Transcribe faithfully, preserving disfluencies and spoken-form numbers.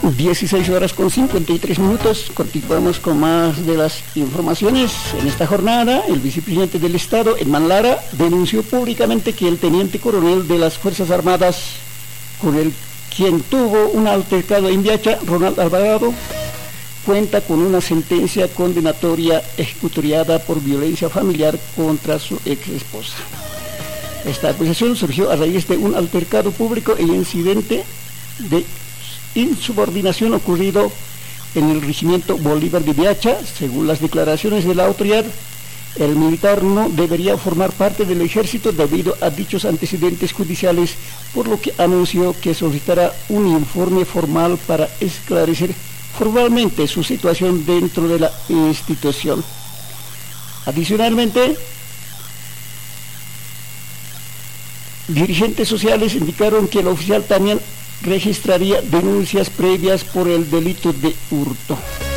dieciséis horas con cincuenta y tres minutos. Continuamos con más de las informaciones. En esta jornada, el vicepresidente del Estado, Edman Lara, denunció públicamente que el teniente coronel de las Fuerzas Armadas, con el quien tuvo un altercado en Viacha, Ronald Alvarado, cuenta con una sentencia condenatoria ejecutoriada por violencia familiar contra su ex esposa. Esta acusación surgió a raíz de un altercado público e incidente de insubordinación ocurrido en el regimiento Bolívar de Viacha. Según las declaraciones de la autoridad, el militar no debería formar parte del ejército debido a dichos antecedentes judiciales, por lo que anunció que solicitará un informe formal para esclarecer formalmente su situación dentro de la institución. Adicionalmente, dirigentes sociales indicaron que el oficial también registraría denuncias previas por el delito de hurto.